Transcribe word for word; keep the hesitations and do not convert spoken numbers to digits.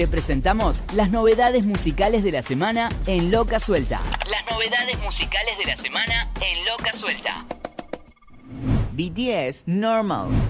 te presentamos las novedades musicales de la semana en Loca Suelta. Las novedades musicales de la semana en Loca Suelta. B T S Normal.